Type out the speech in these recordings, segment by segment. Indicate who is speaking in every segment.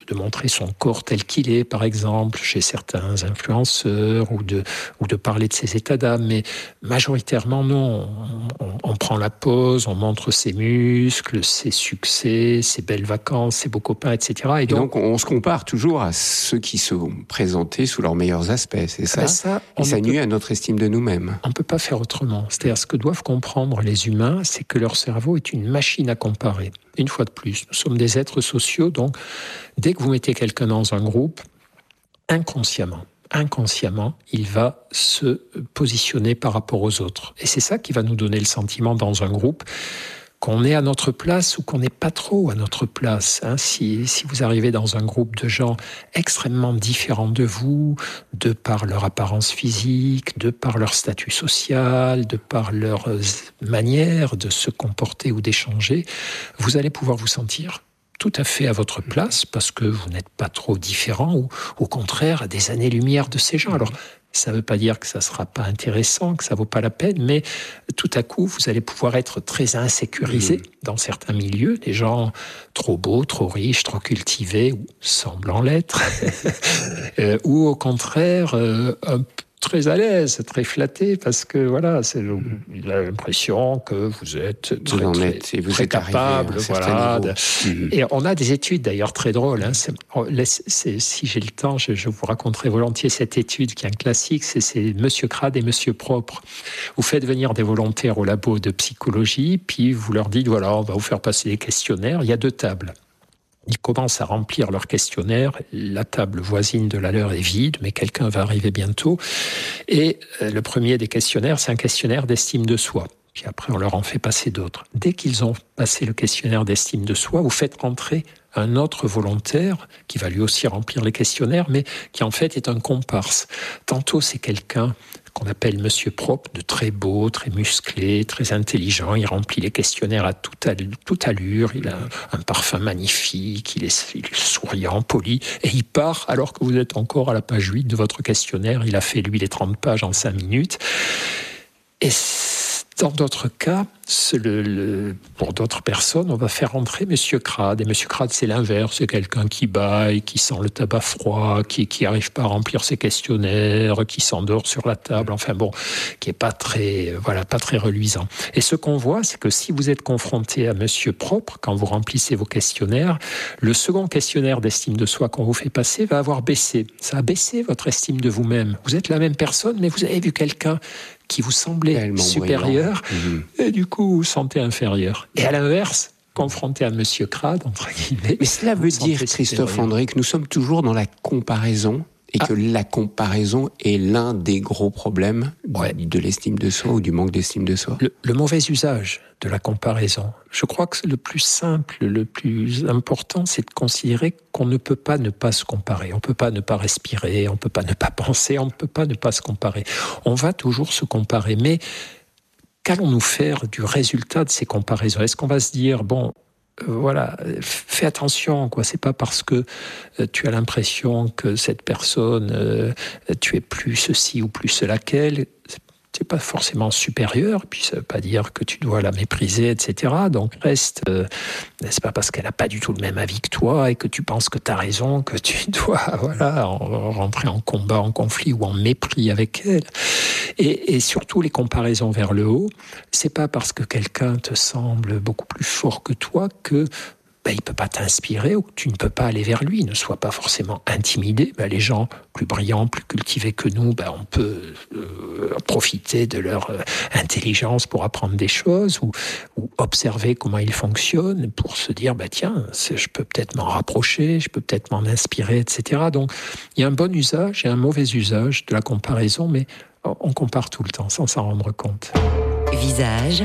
Speaker 1: de montrer son corps tel qu'il est, par exemple, chez certains influenceurs, ou de parler de ses états d'âme. Mais majoritairement, non. On prend la pause, on montre ses muscles, ses succès, ses belles vacances, ses beaux copains, etc.
Speaker 2: Et donc, on se compare toujours à ceux qui sont présentés sous leurs meilleurs aspects, c'est ça? Et ça nuit à notre estime de nous-mêmes.
Speaker 1: On ne peut pas faire autrement. C'est-à-dire, ce que doivent comprendre les humains, c'est que leur cerveau est une machine à comparer. Une fois de plus, nous sommes des êtres sociaux, donc dès que vous mettez quelqu'un dans un groupe, inconsciemment, il va se positionner par rapport aux autres. Et c'est ça qui va nous donner le sentiment dans un groupe qu'on est à notre place ou qu'on n'est pas trop à notre place. Si vous arrivez dans un groupe de gens extrêmement différents de vous, de par leur apparence physique, de par leur statut social, de par leur manière de se comporter ou d'échanger, vous allez pouvoir vous sentir tout à fait à votre place parce que vous n'êtes pas trop différent ou au contraire à des années-lumière de ces gens. Alors, ça ne veut pas dire que ça ne sera pas intéressant, que ça ne vaut pas la peine, mais tout à coup, vous allez pouvoir être très insécurisé dans certains milieux, des gens trop beaux, trop riches, trop cultivés, ou semblant l'être, ou au contraire, très à l'aise, très flatté, parce que voilà, il a l'impression que vous êtes très capable. Voilà, et on a des études d'ailleurs très drôles. Si j'ai le temps, je vous raconterai volontiers cette étude qui est un classique, c'est Monsieur Crade et Monsieur Propre. Vous faites venir des volontaires au labo de psychologie, puis vous leur dites, voilà, on va vous faire passer des questionnaires, il y a 2 tables. Ils commencent à remplir leur questionnaire. La table voisine de la leur est vide, mais quelqu'un va arriver bientôt. Et le premier des questionnaires, c'est un questionnaire d'estime de soi. Puis après, on leur en fait passer d'autres. Dès qu'ils ont passé le questionnaire d'estime de soi, vous faites rentrer un autre volontaire qui va lui aussi remplir les questionnaires, mais qui en fait est un comparse. Tantôt, c'est quelqu'un qu'on appelle Monsieur Propre, de très beau, très musclé, très intelligent. Il remplit les questionnaires à toute allure. Il a un parfum magnifique, il est souriant, poli. Et il part alors que vous êtes encore à la page 8 de votre questionnaire. Il a fait, lui, les 30 pages en 5 minutes. Et dans d'autres cas, pour d'autres personnes, on va faire entrer Monsieur Crade. Et Monsieur Crade, c'est l'inverse. C'est quelqu'un qui bâille, qui sent le tabac froid, qui n'arrive pas à remplir ses questionnaires, qui s'endort sur la table. Enfin bon, qui est pas très reluisant. Et ce qu'on voit, c'est que si vous êtes confronté à Monsieur Propre, quand vous remplissez vos questionnaires, le second questionnaire d'estime de soi qu'on vous fait passer va avoir baissé. Ça a baissé votre estime de vous-même. Vous êtes la même personne, mais vous avez vu quelqu'un qui vous semblait tellement supérieur, et du coup, vous vous sentez inférieur. Et à l'inverse, confronté à Monsieur Crade, entre guillemets...
Speaker 2: Mais cela veut dire, Christophe André, que nous sommes toujours dans la comparaison, et que la comparaison est l'un des gros problèmes de l'estime de soi ou du manque d'estime de soi.
Speaker 1: Le mauvais usage de la comparaison. Je crois que le plus simple, le plus important, c'est de considérer qu'on ne peut pas ne pas se comparer. On ne peut pas ne pas respirer, on ne peut pas ne pas penser, on ne peut pas ne pas se comparer. On va toujours se comparer, mais qu'allons-nous faire du résultat de ces comparaisons ? Est-ce qu'on va se dire, voilà, fais attention, quoi. C'est pas parce que tu as l'impression que cette personne, tu es plus ceci ou plus cela qu'elle, c'est pas forcément supérieur, puis ça veut pas dire que tu dois la mépriser, etc. Donc reste, c'est pas parce qu'elle a pas du tout le même avis que toi et que tu penses que tu as raison que tu dois, rentrer en combat, en conflit ou en mépris avec elle. Et surtout les comparaisons vers le haut, c'est pas parce que quelqu'un te semble beaucoup plus fort que toi que il ne peut pas t'inspirer ou que tu ne peux pas aller vers lui. Ne sois pas forcément intimidé. Les gens plus brillants, plus cultivés que nous, on peut profiter de leur intelligence pour apprendre des choses ou observer comment ils fonctionnent pour se dire, tiens, je peux peut-être m'en rapprocher, je peux peut-être m'en inspirer, etc. Donc, il y a un bon usage et un mauvais usage de la comparaison, mais on compare tout le temps sans s'en rendre compte.
Speaker 3: Visage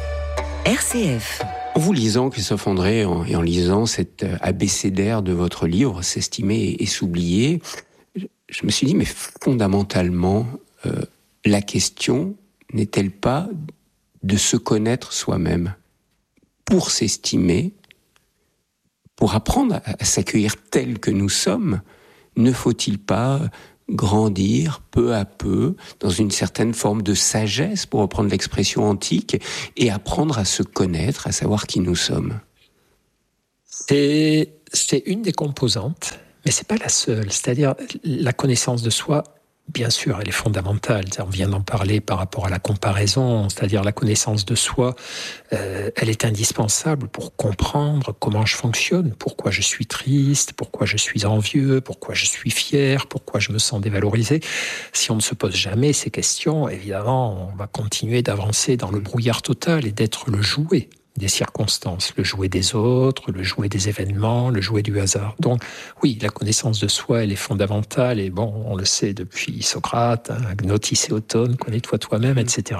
Speaker 3: RCF.
Speaker 2: En vous lisant, Christophe André, et en lisant cet abécédaire de votre livre, S'estimer et s'oublier, je me suis dit, mais fondamentalement, la question n'est-elle pas de se connaître soi-même ? Pour s'estimer, pour apprendre à s'accueillir tel que nous sommes, ne faut-il pas grandir peu à peu dans une certaine forme de sagesse, pour reprendre l'expression antique, et apprendre à se connaître, à savoir qui nous sommes?
Speaker 1: C'est c'est une des composantes, mais c'est pas la seule. C'est-à-dire, la connaissance de soi, bien sûr, elle est fondamentale. On vient d'en parler par rapport à la comparaison, c'est-à-dire la connaissance de soi, elle est indispensable pour comprendre comment je fonctionne, pourquoi je suis triste, pourquoi je suis envieux, pourquoi je suis fier, pourquoi je me sens dévalorisé. Si on ne se pose jamais ces questions, évidemment, on va continuer d'avancer dans le brouillard total et d'être le jouet des circonstances, le jouet des autres, le jouet des événements, le jouet du hasard. Donc oui, la connaissance de soi, elle est fondamentale, et bon, on le sait depuis Socrate, Gnotis et Otone, connais-toi toi-même, etc.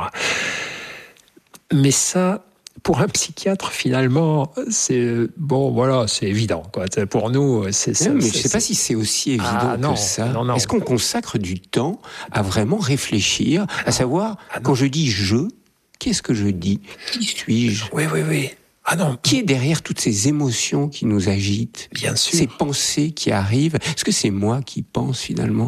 Speaker 1: Mais ça, pour un psychiatre, finalement, c'est bon, voilà, c'est évident, quoi. Pour nous, c'est ça.
Speaker 2: Mais je ne sais pas si c'est aussi évident que ça. Non. Est-ce qu'on consacre du temps à vraiment réfléchir, à savoir, quand je dis je, qu'est-ce que je dis? Qui suis-je?
Speaker 1: Oui. Ah non.
Speaker 2: Qui est derrière toutes ces émotions qui nous agitent?
Speaker 1: Bien sûr.
Speaker 2: Ces pensées qui arrivent. Est-ce que c'est moi qui pense finalement?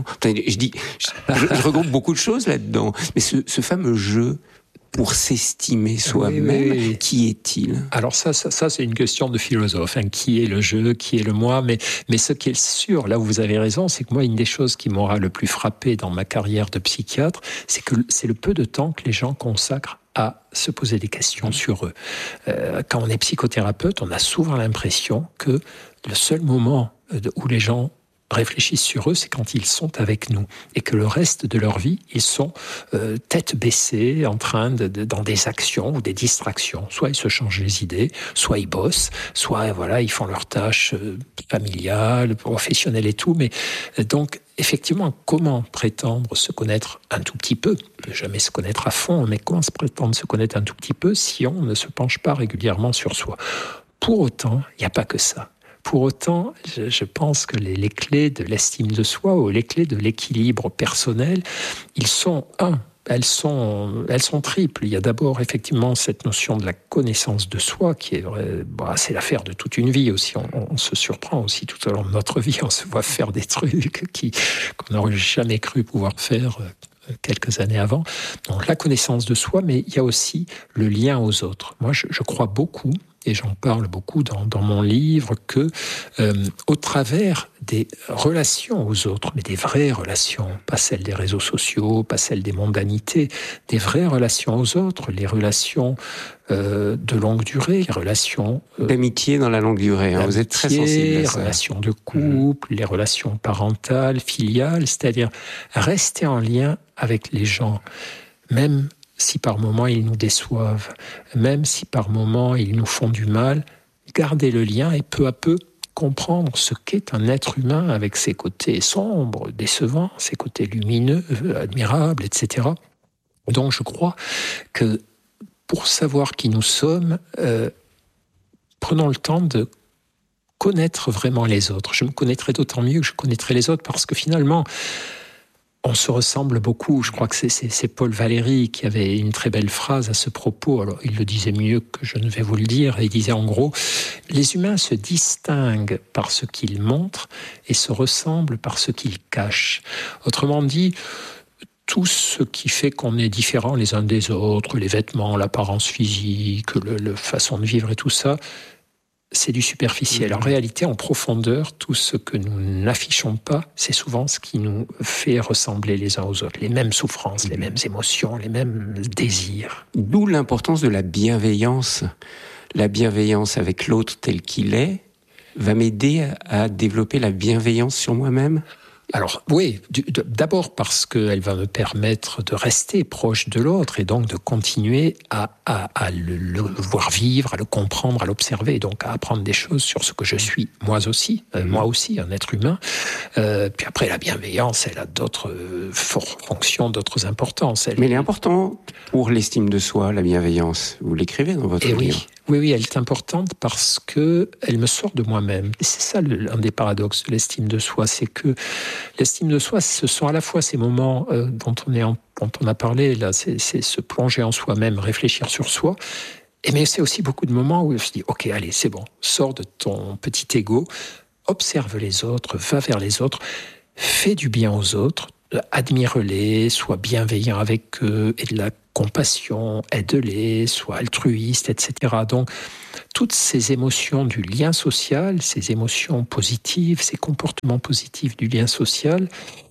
Speaker 2: Je regroupe beaucoup de choses là-dedans. Mais ce fameux jeu pour s'estimer soi-même, oui. Qui est-il?
Speaker 1: Alors ça c'est une question de philosophe. Qui est le jeu? Qui est le moi? Mais ce qui est sûr, là où vous avez raison, c'est que moi, une des choses qui m'aura le plus frappé dans ma carrière de psychiatre, c'est que c'est le peu de temps que les gens consacrent à se poser des questions sur eux. Quand on est psychothérapeute, on a souvent l'impression que le seul moment où les gens réfléchissent sur eux, c'est quand ils sont avec nous, et que le reste de leur vie, ils sont tête baissée, en train dans des actions ou des distractions. Soit ils se changent les idées, soit ils bossent, soit voilà, ils font leurs tâches familiales, professionnelles et tout. Mais donc, effectivement, comment prétendre se connaître un tout petit peu? Ne jamais se connaître à fond, mais comment se prétendre se connaître un tout petit peu si on ne se penche pas régulièrement sur soi? Pour autant, il n'y a pas que ça. Pour autant, je pense que les clés de l'estime de soi ou les clés de l'équilibre personnel, elles sont triples. Il y a d'abord effectivement cette notion de la connaissance de soi qui est c'est l'affaire de toute une vie aussi. On se surprend aussi tout au long de notre vie. On se voit faire des trucs qu'on n'aurait jamais cru pouvoir faire quelques années avant. Donc la connaissance de soi, mais il y a aussi le lien aux autres. Moi, je crois beaucoup, et j'en parle beaucoup dans mon livre, que au travers des relations aux autres, mais des vraies relations, pas celles des réseaux sociaux, pas celles des mondanités, des vraies relations aux autres, les relations de longue durée, les relations
Speaker 2: d'amitié dans la longue durée. Vous êtes très sensible à ça.
Speaker 1: Les relations de couple, les relations parentales, filiales, c'est-à-dire rester en lien avec les gens, même si par moments ils nous déçoivent, même si par moments ils nous font du mal, garder le lien et peu à peu comprendre ce qu'est un être humain avec ses côtés sombres, décevants, ses côtés lumineux, admirables, etc. Donc je crois que pour savoir qui nous sommes, prenons le temps de connaître vraiment les autres. Je me connaîtrai d'autant mieux que je connaîtrai les autres parce que finalement, on se ressemble beaucoup. Je crois que c'est Paul Valéry qui avait une très belle phrase à ce propos. Alors, il le disait mieux que je ne vais vous le dire. Il disait en gros, les humains se distinguent par ce qu'ils montrent et se ressemblent par ce qu'ils cachent. Autrement dit, tout ce qui fait qu'on est différents les uns des autres, les vêtements, l'apparence physique, la façon de vivre et tout ça, c'est du superficiel. En réalité, en profondeur, tout ce que nous n'affichons pas, c'est souvent ce qui nous fait ressembler les uns aux autres. Les mêmes souffrances, les mêmes émotions, les mêmes désirs.
Speaker 2: D'où l'importance de la bienveillance. La bienveillance avec l'autre tel qu'il est va m'aider à développer la bienveillance sur moi-même.
Speaker 1: Alors oui, d'abord parce qu'elle va me permettre de rester proche de l'autre et donc de continuer à le voir vivre, à le comprendre, à l'observer, donc à apprendre des choses sur ce que je suis, moi aussi, un être humain. Puis après, la bienveillance, elle a d'autres fonctions, d'autres importances.
Speaker 2: Mais elle est importante pour l'estime de soi, la bienveillance. Vous l'écrivez dans votre livre.
Speaker 1: Oui, elle est importante parce qu'elle me sort de moi-même. Et c'est ça un des paradoxes de l'estime de soi, c'est que l'estime de soi, ce sont à la fois ces moments dont on a parlé, là, c'est se plonger en soi-même, réfléchir sur soi, mais c'est aussi beaucoup de moments où je dis « Ok, allez, c'est bon, sors de ton petit ego, observe les autres, va vers les autres, fais du bien aux autres, admire-les, sois bienveillant avec eux, et de la compassion, aide-les, sois altruiste, etc. Donc, toutes ces émotions du lien social, ces émotions positives, ces comportements positifs du lien social,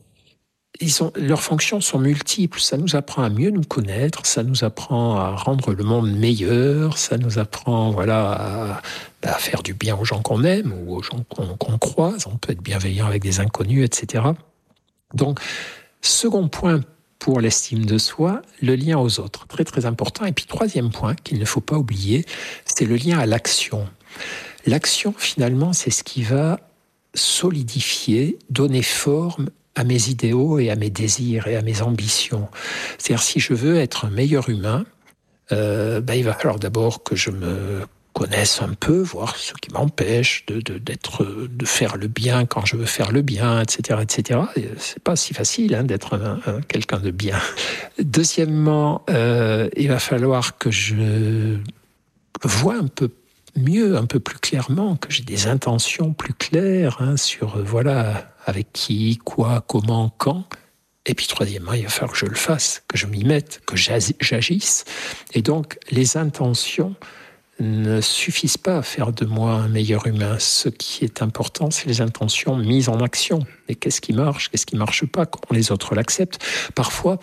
Speaker 1: leurs fonctions sont multiples. Ça nous apprend à mieux nous connaître, ça nous apprend à rendre le monde meilleur, ça nous apprend à faire du bien aux gens qu'on aime ou aux gens qu'on croise. On peut être bienveillant avec des inconnus, etc. Donc, second point pour l'estime de soi, le lien aux autres, très très important. Et puis troisième point qu'il ne faut pas oublier, c'est le lien à l'action. L'action, finalement, c'est ce qui va solidifier, donner forme à mes idéaux et à mes désirs et à mes ambitions. C'est-à-dire, si je veux être un meilleur humain, il va falloir d'abord que je me connaisse un peu, voir ce qui m'empêche de faire le bien quand je veux faire le bien, etc., etc. Et c'est pas si facile d'être quelqu'un de bien. Deuxièmement, il va falloir que je vois un peu mieux, un peu plus clairement, que j'ai des intentions plus claires sur avec qui, quoi, comment, quand. Et puis troisièmement, il va falloir que je le fasse, que je m'y mette, que j'agisse. Et donc, les intentions ne suffisent pas à faire de moi un meilleur humain. Ce qui est important, c'est les intentions mises en action. Et qu'est-ce qui marche pas, comment les autres l'acceptent. Parfois,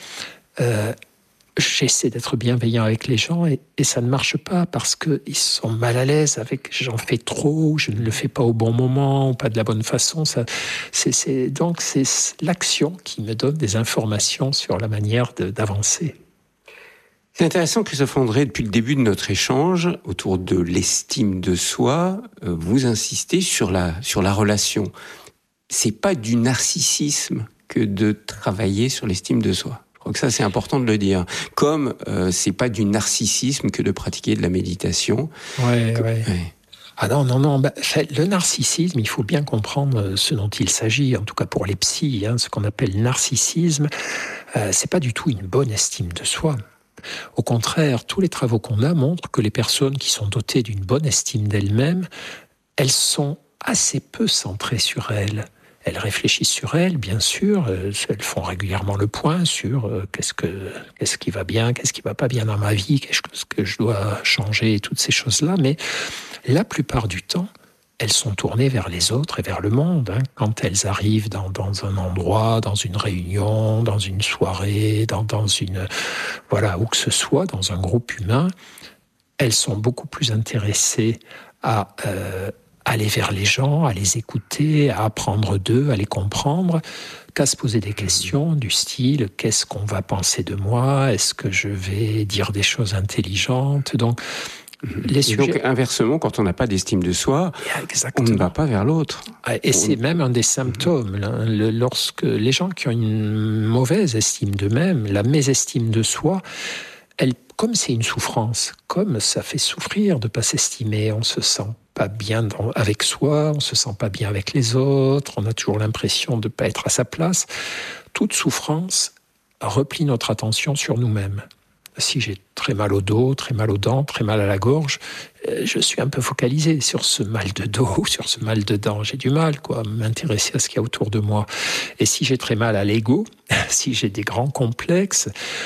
Speaker 1: j'essaie d'être bienveillant avec les gens et ça ne marche pas parce qu'ils sont mal à l'aise avec « j'en fais trop », je ne le fais pas au bon moment ou pas de la bonne façon. Donc c'est l'action qui me donne des informations sur la manière d'avancer.
Speaker 2: C'est intéressant, Christophe André, depuis le début de notre échange, autour de l'estime de soi, vous insistez sur la relation. C'est pas du narcissisme que de travailler sur l'estime de soi. Je crois que ça, c'est important de le dire. Comme c'est pas du narcissisme que de pratiquer de la méditation.
Speaker 1: Ouais. Ah non. Le narcissisme, il faut bien comprendre ce dont il s'agit, en tout cas pour les psys, ce qu'on appelle narcissisme, c'est pas du tout une bonne estime de soi. Au contraire, tous les travaux qu'on a montrent que les personnes qui sont dotées d'une bonne estime d'elles-mêmes, elles sont assez peu centrées sur elles. Elles réfléchissent sur elles, bien sûr, elles font régulièrement le point sur qu'est-ce qui va bien, qu'est-ce qui va pas bien dans ma vie, qu'est-ce que je dois changer, toutes ces choses-là. Mais la plupart du temps, elles sont tournées vers les autres et vers le monde. Quand elles arrivent dans un endroit, dans une réunion, dans une soirée, dans une où que ce soit, dans un groupe humain, elles sont beaucoup plus intéressées à aller vers les gens, à les écouter, à apprendre d'eux, à les comprendre, qu'à se poser des questions du style « qu'est-ce qu'on va penser de moi ? Est-ce que je vais dire des choses intelligentes ?» Donc,
Speaker 2: donc, inversement, quand on n'a pas d'estime de soi, on ne va pas vers l'autre.
Speaker 1: Et c'est même un des symptômes. Lorsque les gens qui ont une mauvaise estime d'eux-mêmes, la mésestime de soi, comme c'est une souffrance, comme ça fait souffrir de ne pas s'estimer, on se sent pas bien avec soi, on se sent pas bien avec les autres, on a toujours l'impression de ne pas être à sa place. Toute souffrance replie notre attention sur nous-mêmes. Si j'ai très mal au dos, très mal aux dents, très mal à la gorge, je suis un peu focalisé sur ce mal de dos ou sur ce mal de dents. J'ai du mal à m'intéresser à ce qu'il y a autour de moi. Et si j'ai très mal à l'ego, si j'ai des grands complexes,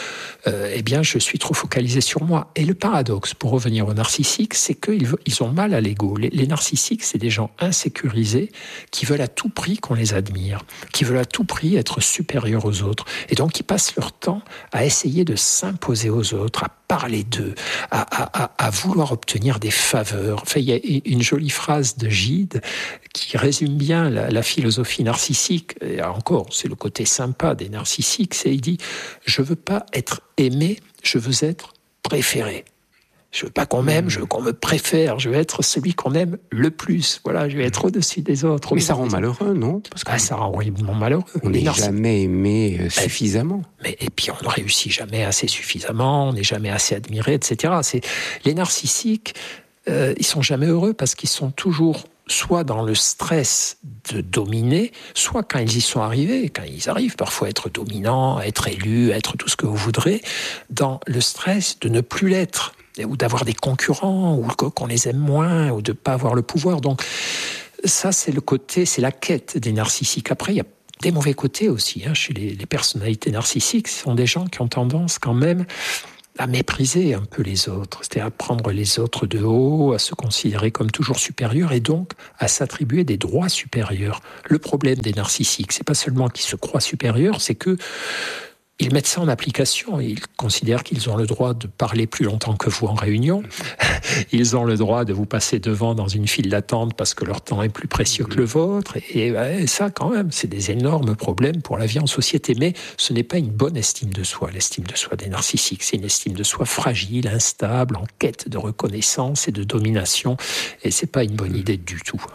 Speaker 1: je suis trop focalisé sur moi. Et le paradoxe, pour revenir aux narcissiques, c'est qu'ils ont mal à l'ego. Les narcissiques, c'est des gens insécurisés qui veulent à tout prix qu'on les admire, qui veulent à tout prix être supérieurs aux autres. Et donc, ils passent leur temps à essayer de s'imposer aux autres, à parler d'eux, à vouloir obtenir des faveurs. Enfin, il y a une jolie phrase de Gide qui résume bien la philosophie narcissique. Et encore, c'est le côté sympa des narcissiques. Il dit « Je veux pas être aimé, je veux être préféré. Je veux pas qu'on m'aime, je veux qu'on me préfère. Je veux être celui qu'on aime le plus. Voilà, je vais être au-dessus des autres. »
Speaker 2: Mais ça rend malheureux, non ?
Speaker 1: Ça rend horriblement malheureux.
Speaker 2: On n'est jamais aimé suffisamment.
Speaker 1: Et puis on ne réussit jamais assez suffisamment, on n'est jamais assez admiré, etc. Les narcissiques, ils sont jamais heureux parce qu'ils sont toujours soit dans le stress de dominer, soit quand ils y sont arrivés, quand ils arrivent parfois à être dominants, à être élus, à être tout ce que vous voudrez, dans le stress de ne plus l'être, ou d'avoir des concurrents, ou qu'on les aime moins, ou de ne pas avoir le pouvoir. Donc ça, c'est la quête des narcissiques. Après, il y a des mauvais côtés aussi. Chez les personnalités narcissiques, ce sont des gens qui ont tendance quand même à mépriser un peu les autres, c'est-à-dire à prendre les autres de haut, à se considérer comme toujours supérieurs et donc à s'attribuer des droits supérieurs. Le problème des narcissiques, c'est pas seulement qu'ils se croient supérieurs, c'est que ils mettent ça en application. Ils considèrent qu'ils ont le droit de parler plus longtemps que vous en réunion. Ils ont le droit de vous passer devant dans une file d'attente parce que leur temps est plus précieux que le vôtre. Et ça, quand même, c'est des énormes problèmes pour la vie en société. Mais ce n'est pas une bonne estime de soi, l'estime de soi des narcissiques. C'est une estime de soi fragile, instable, en quête de reconnaissance et de domination. Et c'est pas une bonne idée du tout.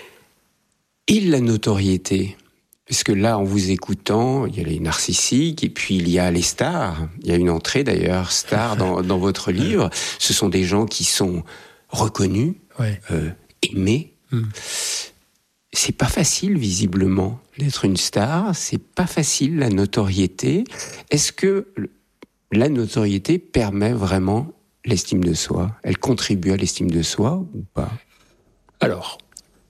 Speaker 2: Et la notoriété ? Parce que là, en vous écoutant, il y a les narcissiques et puis il y a les stars. Il y a une entrée d'ailleurs, star dans votre livre. Ce sont des gens qui sont reconnus, aimés. C'est pas facile, visiblement, d'être une star. C'est pas facile, la notoriété. Est-ce que la notoriété permet vraiment l'estime de soi ? Elle contribue à l'estime de soi ou pas ?
Speaker 1: Alors...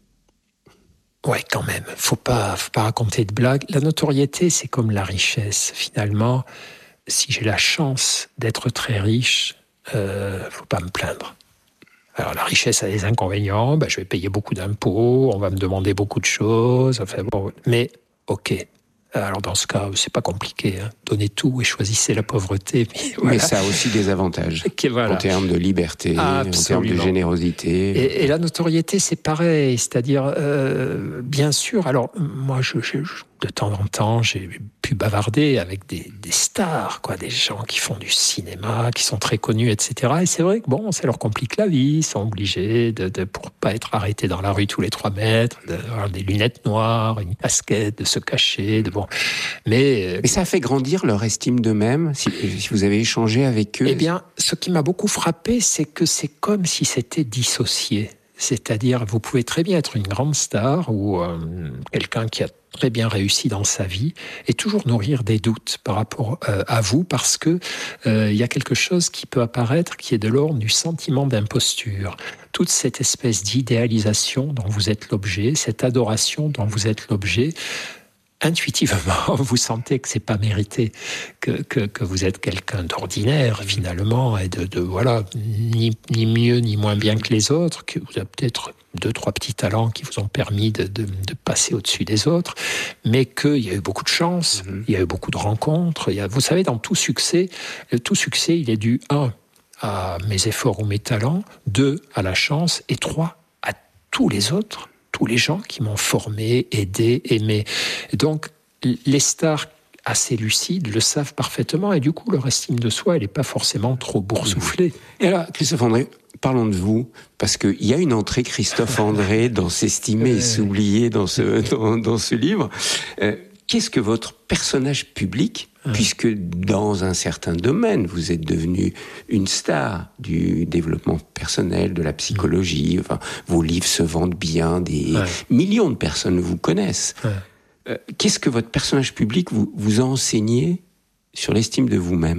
Speaker 1: ouais, quand même. Faut pas raconter de blagues. La notoriété, c'est comme la richesse. Finalement, si j'ai la chance d'être très riche, faut pas me plaindre. Alors, la richesse a des inconvénients. Je vais payer beaucoup d'impôts. On va me demander beaucoup de choses. Enfin bon, mais ok. Alors, dans ce cas, c'est pas compliqué. Donnez tout et choisissez la pauvreté.
Speaker 2: Voilà. Mais ça a aussi des avantages. En termes de liberté, en termes de générosité.
Speaker 1: Et la notoriété, c'est pareil. C'est-à-dire, bien sûr, alors, moi, de temps en temps, j'ai pu bavarder avec des stars, des gens qui font du cinéma, qui sont très connus, etc. Et c'est vrai que ça leur complique la vie. Ils sont obligés pour pas être arrêtés dans la rue tous les 3 mètres, d'avoir des lunettes noires, une casquette, de se cacher, Mais
Speaker 2: ça a fait grandir leur estime d'eux-mêmes, si vous avez échangé avec eux.
Speaker 1: Eh bien, ce qui m'a beaucoup frappé, c'est que c'est comme si c'était dissocié. C'est-à-dire, vous pouvez très bien être une grande star ou quelqu'un qui a très bien réussi dans sa vie et toujours nourrir des doutes par rapport à vous parce que il y a quelque chose qui peut apparaître qui est de l'ordre du sentiment d'imposture. Toute cette espèce d'idéalisation dont vous êtes l'objet, cette adoration dont vous êtes l'objet, intuitivement, vous sentez que c'est pas mérité, que vous êtes quelqu'un d'ordinaire finalement et voilà, ni mieux ni moins bien que les autres, que vous avez peut-être 2-3 petits talents qui vous ont permis de passer au-dessus des autres, mais qu'il y a eu beaucoup de chance, il y a eu beaucoup de rencontres. Vous savez, dans tout succès, il est dû 1 à mes efforts ou mes talents, 2 à la chance et 3 à tous les autres. Tous les gens qui m'ont formé, aidé, aimé. Donc, les stars assez lucides le savent parfaitement et du coup, leur estime de soi, elle n'est pas forcément trop boursouflée.
Speaker 2: Et là, Christophe André, parlons de vous, parce qu'il y a une entrée Christophe André dans S'estimer et s'oublier dans ce livre. Qu'est-ce que votre personnage public, puisque dans un certain domaine, vous êtes devenu une star du développement personnel, de la psychologie, vos livres se vendent bien, des millions de personnes vous connaissent. Qu'est-ce que votre personnage public vous a enseigné sur l'estime de vous-même ?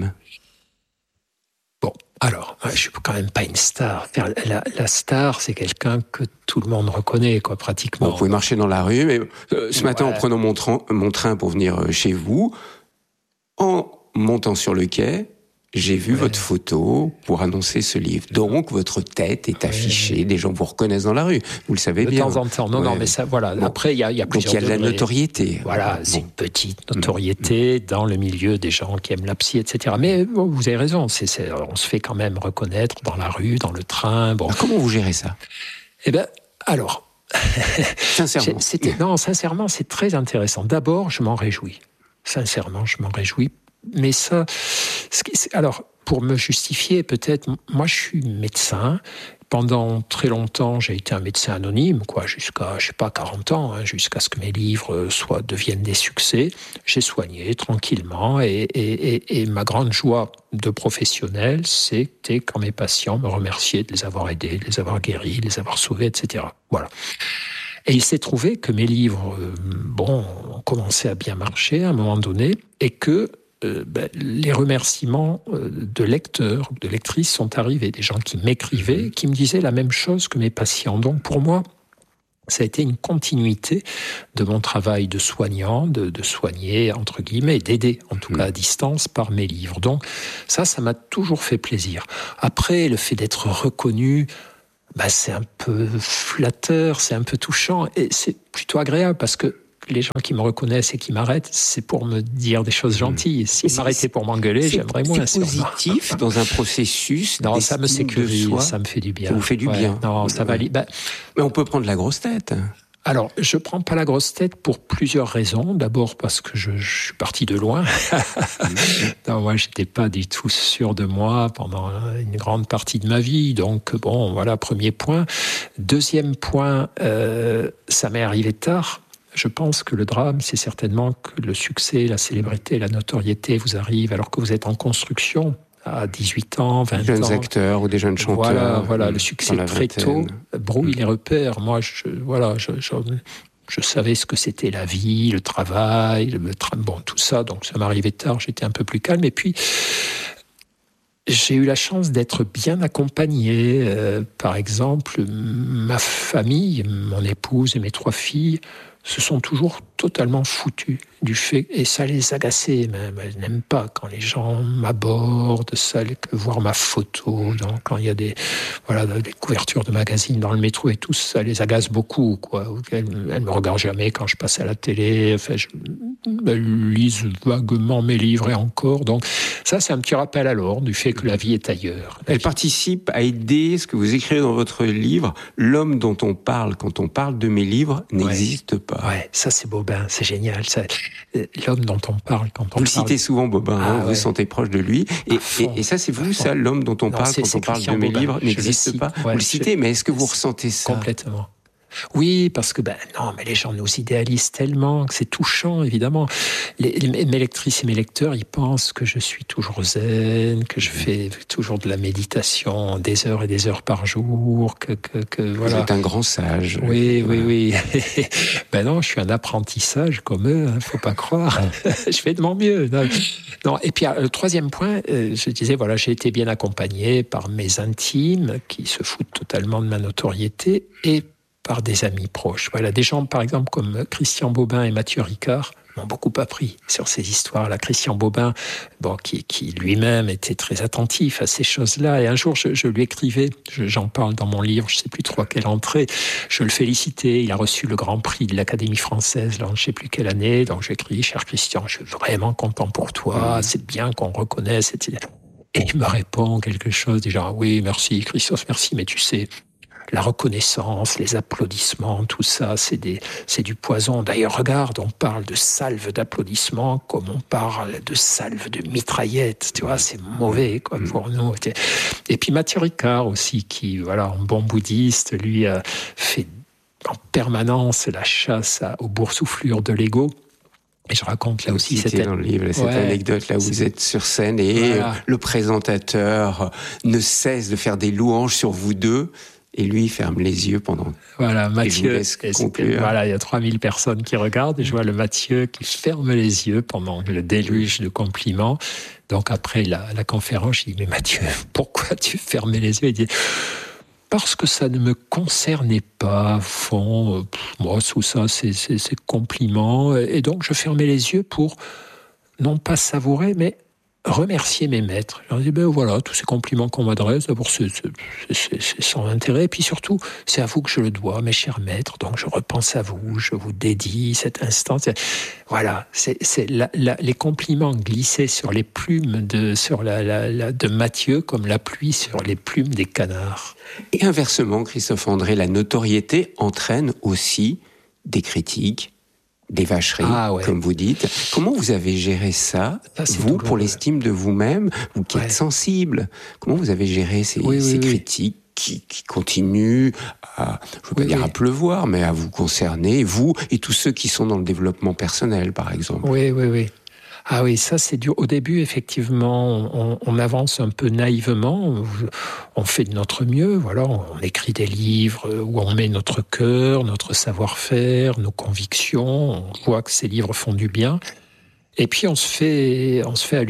Speaker 1: Bon, alors, je ne suis quand même pas une star. La star, c'est quelqu'un que tout le monde reconnaît, pratiquement.
Speaker 2: Bon, vous pouvez marcher dans la rue, mais ce matin, en prenant mon train pour venir chez vous, en montant sur le quai, j'ai vu votre photo pour annoncer ce livre. Donc, votre tête est affichée, des gens vous reconnaissent dans la rue. Vous le savez bien.
Speaker 1: De temps en temps. Non, mais ça, voilà. Bon. Après, il y a plusieurs
Speaker 2: Donc, il y a de la notoriété.
Speaker 1: Voilà, c'est une petite notoriété dans le milieu des gens qui aiment la psy, etc. Mais vous avez raison, on se fait quand même reconnaître dans la rue, dans le train. Bon.
Speaker 2: Alors, comment vous gérez ça ?
Speaker 1: Eh bien, alors...
Speaker 2: Sincèrement.
Speaker 1: Sincèrement, c'est très intéressant. D'abord, je m'en réjouis. Sincèrement, je m'en réjouis. Mais ça... Alors, pour me justifier, peut-être, moi, je suis médecin. Pendant très longtemps, j'ai été un médecin anonyme, jusqu'à, 40 ans, jusqu'à ce que mes livres deviennent des succès. J'ai soigné tranquillement et ma grande joie de professionnel, c'était quand mes patients me remerciaient de les avoir aidés, de les avoir guéris, de les avoir sauvés, etc. Voilà. Et il s'est trouvé que mes livres, ont commencé à bien marcher à un moment donné et que les remerciements de lecteurs ou de lectrices sont arrivés, des gens qui m'écrivaient, qui me disaient la même chose que mes patients. Donc pour moi, Ça a été une continuité de mon travail de soignant, de soigner, entre guillemets, d'aider, en tout cas à distance, par mes livres. Donc ça m'a toujours fait plaisir. Après, le fait d'être reconnu, c'est un peu flatteur, c'est un peu touchant, et c'est plutôt agréable, parce que les gens qui me reconnaissent et qui m'arrêtent, c'est pour me dire des choses gentilles. S'ils m'arrêtaient pour m'engueuler, j'aimerais moins.
Speaker 2: C'est positif dans un processus.
Speaker 1: Non, ça me sécurise, ça me fait du bien.
Speaker 2: Ça vous fait du bien.
Speaker 1: Non, ça valide.
Speaker 2: Mais on peut prendre la grosse tête.
Speaker 1: Alors, je ne prends pas la grosse tête pour plusieurs raisons. D'abord parce que je suis parti de loin. Non, moi, je n'étais pas du tout sûr de moi pendant une grande partie de ma vie. Donc, bon, voilà, premier point. Deuxième point, ça m'est arrivé tard. Je pense que le drame, c'est certainement que le succès, la célébrité, la notoriété vous arrivent alors que vous êtes en construction à 18 ans, 20 ans.
Speaker 2: Des jeunes acteurs ou des jeunes chanteurs.
Speaker 1: Voilà, le succès très tôt brouille les repères. Moi, je savais ce que c'était la vie, le travail, tout ça. Donc ça m'arrivait tard, j'étais un peu plus calme. Et puis, j'ai eu la chance d'être bien accompagné. Par exemple, ma famille, mon épouse et mes 3 filles, se sont toujours totalement foutus du fait, et ça les agaçait même. Elles n'aiment pas quand les gens m'abordent, voir ma photo, donc quand il y a des couvertures de magazines dans le métro et tout, ça les agace beaucoup, quoi. Elles me regardent jamais quand je passe à la télé. Enfin, elles lisent vaguement mes livres et encore. Donc ça, c'est un petit rappel à l'ordre du fait que la vie est ailleurs.
Speaker 2: Elle participe à aider ce que vous écrivez dans votre livre. L'homme dont on parle quand on parle de mes livres n'existe pas.
Speaker 1: Ouais, ça c'est Bobin, c'est génial. Ça, l'homme dont on parle quand on parle.
Speaker 2: Vous le citez souvent, Bobin, vous vous sentez proche de lui. Et ça, c'est vous, ça, l'homme dont on parle quand on parle de mes livres n'existe pas. Vous le citez, mais est-ce que vous ressentez ça?
Speaker 1: Complètement. Oui, parce que non, mais les gens nous idéalisent tellement que c'est touchant, évidemment. Mes lectrices et mes lecteurs, ils pensent que je suis toujours zen, que je fais toujours de la méditation des heures et des heures par jour, que voilà.
Speaker 2: Vous êtes un grand sage.
Speaker 1: Oui. Non, je suis un apprentissage comme eux, faut pas croire. Je fais de mon mieux. Non. Et puis le troisième point, je disais, voilà, j'ai été bien accompagné par mes intimes qui se foutent totalement de ma notoriété et par des amis proches. Voilà, des gens, par exemple, comme Christian Bobin et Mathieu Ricard m'ont beaucoup appris sur ces histoires-là. Christian Bobin, qui lui-même était très attentif à ces choses-là. Et un jour, je lui écrivais, j'en parle dans mon livre, je ne sais plus trop à quelle entrée, je le félicitais. Il a reçu le Grand Prix de l'Académie française, là, je ne sais plus quelle année. Donc j'écris, cher Christian, je suis vraiment content pour toi, c'est bien qu'on reconnaisse, etc. Et il me répond quelque chose, du genre, oui, merci, Christophe, merci, mais tu sais, la reconnaissance, les applaudissements, tout ça, c'est du poison. D'ailleurs, regarde, on parle de salve d'applaudissements comme on parle de salve de mitraillettes. Tu vois, c'est mauvais, quoi, pour nous. Et puis Mathieu Ricard aussi, qui, voilà, un bon bouddhiste, lui, a fait en permanence la chasse aux boursouflures de l'ego. Et je raconte là aussi
Speaker 2: cette dans le livre, cette anecdote là où vous êtes sur scène et le présentateur ne cesse de faire des louanges sur vous deux. Et lui, il ferme les yeux pendant...
Speaker 1: Voilà, Mathieu, voilà, il y a 3000 personnes qui regardent, et je vois le Mathieu qui ferme les yeux pendant le déluge de compliments. Donc après la conférence, je dis, mais Mathieu, pourquoi tu fermais les yeux? Il dit, parce que ça ne me concernait pas, fond, moi, tout ça, c'est compliments. Et donc, je fermais les yeux pour, non pas savourer, mais remercier mes maîtres. Je leur dis, voilà, tous ces compliments qu'on m'adresse, d'abord c'est sans intérêt, et puis surtout, c'est à vous que je le dois, mes chers maîtres, donc je repense à vous, je vous dédie cet instant. Voilà, les compliments glissaient sur les plumes de Mathieu, comme la pluie sur les plumes des canards.
Speaker 2: Et inversement, Christophe André, la notoriété entraîne aussi des critiques, des vacheries, comme vous dites. Comment vous avez géré ça, vous, douloureux. Pour l'estime de vous-même, vous qui êtes sensible? Comment vous avez géré ces critiques qui continuent à, je ne veux pas dire à pleuvoir, mais à vous concerner, vous et tous ceux qui sont dans le développement personnel, par exemple?
Speaker 1: Oui. Ah oui, ça c'est dur. Au début, effectivement, on avance un peu naïvement, on fait de notre mieux, voilà, on écrit des livres où on met notre cœur, notre savoir-faire, nos convictions, on voit que ces livres font du bien, et puis on se fait allumer.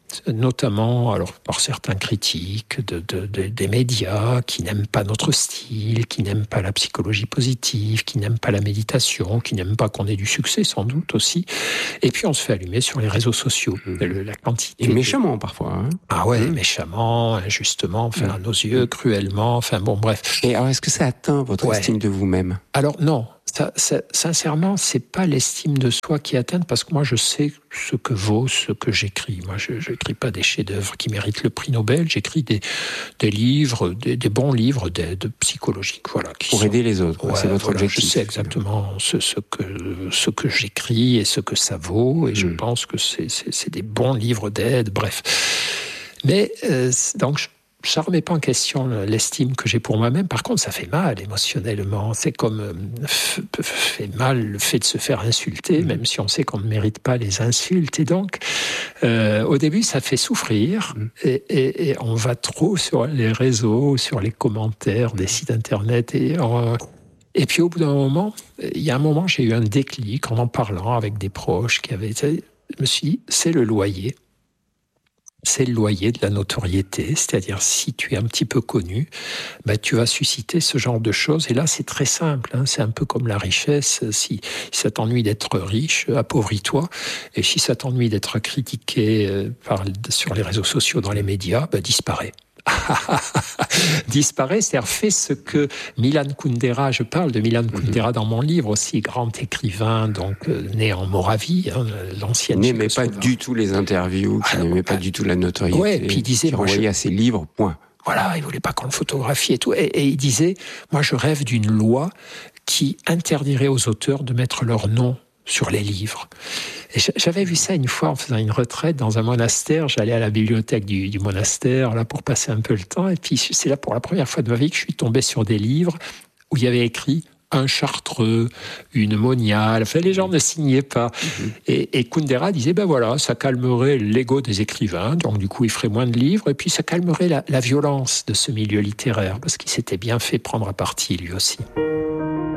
Speaker 1: notamment alors, par certains critiques des médias qui n'aiment pas notre style, qui n'aiment pas la psychologie positive, qui n'aiment pas la méditation, qui n'aiment pas qu'on ait du succès sans doute aussi. Et puis on se fait allumer sur les réseaux sociaux. La quantité.
Speaker 2: Et méchamment parfois. Hein.
Speaker 1: Ah ouais, méchamment, injustement, enfin à nos yeux, cruellement, enfin bon bref.
Speaker 2: Et alors est-ce que ça atteint votre estime de vous-même ?
Speaker 1: Alors non. Sincèrement, c'est pas l'estime de soi qui est atteinte, parce que moi, je sais ce que vaut ce que j'écris. Moi, je n'écris pas des chefs-d'œuvre qui méritent le prix Nobel. J'écris des livres, des bons livres de psychologiques, voilà.
Speaker 2: Pour aider les autres, c'est votre objectif.
Speaker 1: Je sais exactement ce que j'écris et ce que ça vaut, et je pense que c'est des bons livres d'aide, bref. Mais donc, ça ne remet pas en question l'estime que j'ai pour moi-même. Par contre, ça fait mal émotionnellement. C'est comme fait mal le fait de se faire insulter, même si on sait qu'on ne mérite pas les insultes. Et donc, au début, ça fait souffrir. Et on va trop sur les réseaux, sur les commentaires des sites internet. Et puis, au bout d'un moment, il y a un moment, j'ai eu un déclic en parlant avec des proches qui avaient... Je me suis dit, c'est le loyer. C'est le loyer de la notoriété, c'est-à-dire si tu es un petit peu connu, tu vas susciter ce genre de choses. Et là, c'est très simple, hein, c'est un peu comme la richesse. Si ça t'ennuie d'être riche, appauvris-toi. Et si ça t'ennuie d'être critiqué sur les réseaux sociaux, dans les médias, disparaît. Disparaît, c'est-à-dire fait ce que Milan Kundera, je parle de Milan Kundera dans mon livre aussi, grand écrivain, donc né en Moravie, l'ancienne.
Speaker 2: N'aimait pas du tout les interviews, qui n'aimait pas du tout la notoriété.
Speaker 1: Ouais, puis il disait,
Speaker 2: qui renvoyait à ses livres, point.
Speaker 1: Voilà, il voulait pas qu'on le photographie et tout. Et il disait, moi je rêve d'une loi qui interdirait aux auteurs de mettre leur nom sur les livres. Et j'avais vu ça une fois en faisant une retraite dans un monastère. J'allais à la bibliothèque du monastère là pour passer un peu le temps. Et puis c'est là pour la première fois de ma vie que je suis tombé sur des livres où il y avait écrit un Chartreux, une Monial. Enfin, les gens ne signaient pas. Et Kundera disait, voilà, ça calmerait l'ego des écrivains. Donc, du coup, il ferait moins de livres. Et puis, ça calmerait la violence de ce milieu littéraire. Parce qu'il s'était bien fait prendre à partie, lui aussi.